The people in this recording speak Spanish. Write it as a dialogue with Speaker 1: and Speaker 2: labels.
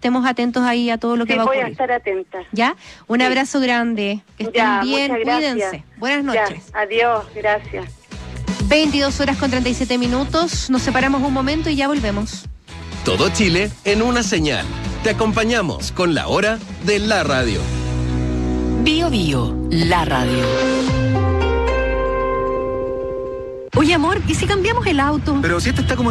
Speaker 1: estemos atentos ahí a todo lo que va a ocurrir.
Speaker 2: Voy a estar atenta.
Speaker 1: ¿Ya? Un abrazo grande. Que estén bien, cuídense.
Speaker 2: Gracias.
Speaker 1: Buenas noches.
Speaker 2: Ya, adiós, gracias.
Speaker 1: 22:37. Nos separamos un momento y ya volvemos.
Speaker 3: Todo Chile en una señal. Te acompañamos con la hora de la radio.
Speaker 4: Bio Bio, la radio. Oye, amor, ¿y si cambiamos el auto?
Speaker 5: Pero si este está como